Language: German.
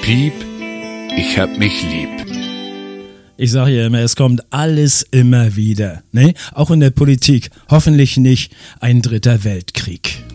Piep, ich hab mich lieb. Ich sage ja immer, es kommt alles immer wieder, ne? Auch in der Politik. Hoffentlich nicht ein 3. Weltkrieg.